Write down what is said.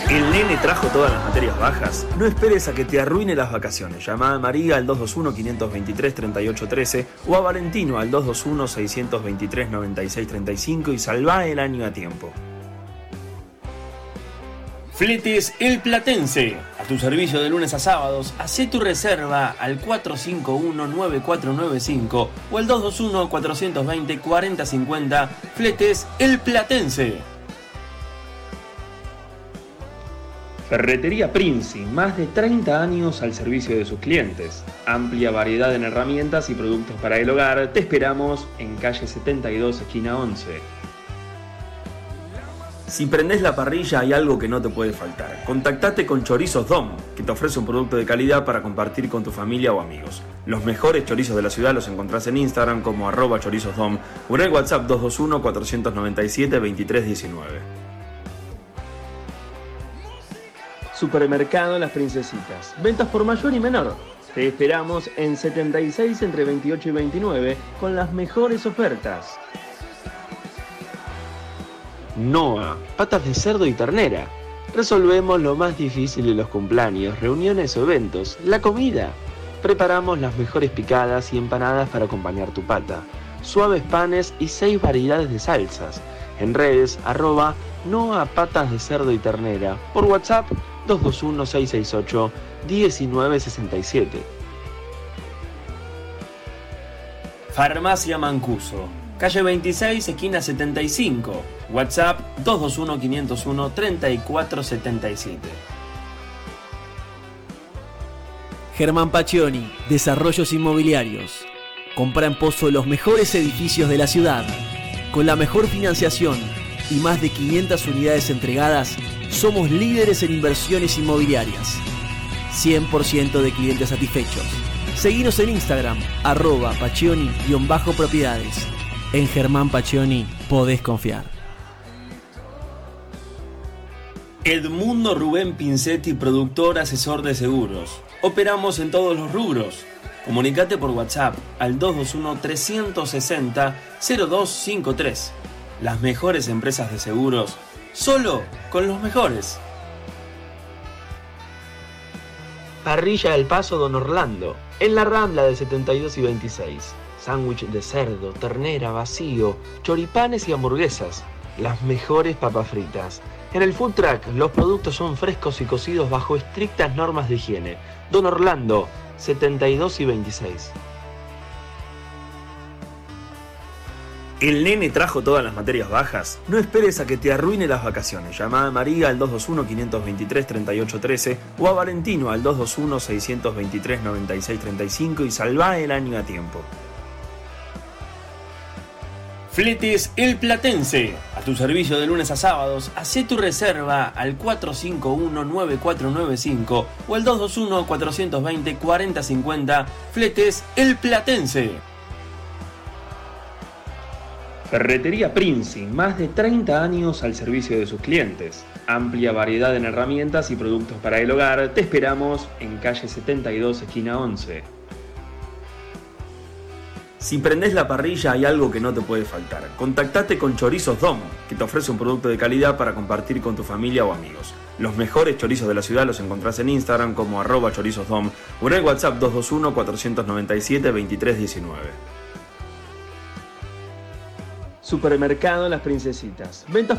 El nene trajo todas las materias bajas. No esperes a que te arruine las vacaciones. Llama a María al 221-523-3813 o a Valentino al 221-623-9635 y salvá el año a tiempo. Fletes El Platense. A tu servicio de lunes a sábados. Hacé tu reserva al 451-9495 o al 221-420-4050. Fletes El Platense. Ferretería Princi, más de 30 años al servicio de sus clientes. Amplia variedad en herramientas y productos para el hogar. Te esperamos en calle 72, esquina 11. Si prendés la parrilla hay algo que no te puede faltar. Contactate con Chorizos Dom, que te ofrece un producto de calidad para compartir con tu familia o amigos. Los mejores chorizos de la ciudad los encontrás en Instagram como @chorizosdom o en el WhatsApp 221-497-2319. Supermercado Las Princesitas. Ventas por mayor y menor. Te esperamos en 76 entre 28 y 29 con las mejores ofertas. Noa, patas de cerdo y ternera. Resolvemos lo más difícil de los cumpleaños, reuniones o eventos, la comida. Preparamos las mejores picadas y empanadas para acompañar tu pata. Suaves panes y 6 variedades de salsas. En redes, @Noa patas de cerdo y ternera. Por WhatsApp, 221-668-1967. Farmacia Mancuso, calle 26, esquina 75. WhatsApp 221-501-3477. Germán Paccioni, Desarrollos Inmobiliarios. Compra en Pozo los mejores edificios de la ciudad. Con la mejor financiación y más de 500 unidades entregadas, somos líderes en inversiones inmobiliarias. 100% de clientes satisfechos. Seguinos en Instagram, @Paccioni_propiedades. En Germán Paccioni podés confiar. Edmundo Rubén Pincetti, productor, asesor de seguros. Operamos en todos los rubros. Comunicate por WhatsApp al 221-360-0253. Las mejores empresas de seguros, solo con los mejores. Parrilla del Paso Don Orlando, en la Rambla de 72 y 26. Sándwich de cerdo, ternera, vacío, choripanes y hamburguesas. Las mejores papas fritas. En el food truck, los productos son frescos y cocidos bajo estrictas normas de higiene. Don Orlando, 72 y 26. El nene trajo todas las materias bajas. No esperes a que te arruine las vacaciones. Llama a María al 221-523-3813 o a Valentino al 221-623-9635 y salvá el año a tiempo. Fletes El Platense. A tu servicio de lunes a sábados. Hacé tu reserva al 451-9495 o al 221-420-4050. Fletes El Platense. Ferretería Princi, más de 30 años al servicio de sus clientes. Amplia variedad en herramientas y productos para el hogar. Te esperamos en calle 72, esquina 11. Si prendés la parrilla hay algo que no te puede faltar. Contactate con Chorizos Dom, que te ofrece un producto de calidad para compartir con tu familia o amigos. Los mejores chorizos de la ciudad los encontrás en Instagram como @chorizosdom o en el WhatsApp 221-497-2319. Supermercado Las Princesitas. Ventas